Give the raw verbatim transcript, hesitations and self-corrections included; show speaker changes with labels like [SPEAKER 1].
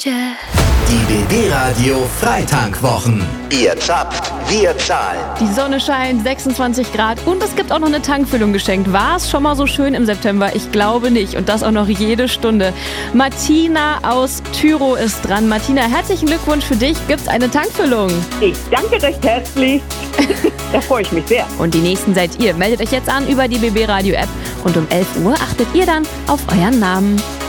[SPEAKER 1] Die B B-Radio Freitankwochen. Ihr zappt, wir zahlen.
[SPEAKER 2] Die Sonne scheint, sechsundzwanzig Grad und es gibt auch noch eine Tankfüllung geschenkt. War es schon mal so schön im September? Ich glaube nicht. Und das auch noch jede Stunde. Martina aus Tyro ist dran. Martina, herzlichen Glückwunsch für dich. Gibt's eine Tankfüllung?
[SPEAKER 3] Ich danke recht herzlich. Da freue ich mich sehr.
[SPEAKER 2] Und die nächsten seid ihr. Meldet euch jetzt an über die B B-Radio-App und um elf Uhr achtet ihr dann auf euren Namen.